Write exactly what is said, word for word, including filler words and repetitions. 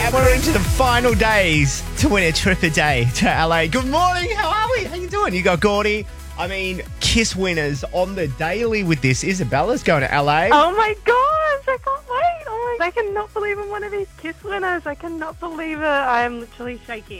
And we're into the final days to win a trip a day to L A. Good morning. How are we? How you doing? You got Gordy. I mean, Kiss winners on the daily with this. Isabella's going to L A. Oh my gosh, I can't wait. Oh my, I cannot believe I'm one of these Kiss winners. I cannot believe it. I am literally shaking.